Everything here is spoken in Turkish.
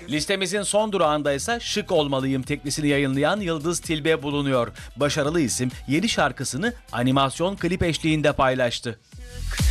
Listemizin son durağında ise Şık Olmalıyım teklisini yayınlayan Yıldız Tilbe bulunuyor. Başarılı isim yeni şarkısını animasyon klip eşliğinde paylaştı.